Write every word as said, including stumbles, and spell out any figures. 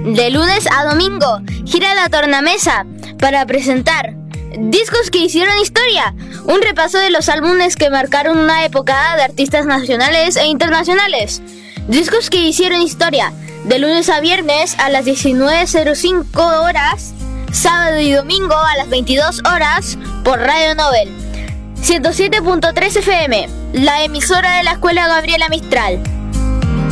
De lunes a domingo, gira la tornamesa para presentar discos que hicieron historia, un repaso de los álbumes que marcaron una época de artistas nacionales e internacionales. Discos que hicieron historia, de lunes a viernes a las diecinueve cero cinco horas, sábado y domingo a las veintidós horas por Radio Nobel ciento siete punto tres F M, la emisora de la Escuela Gabriela Mistral.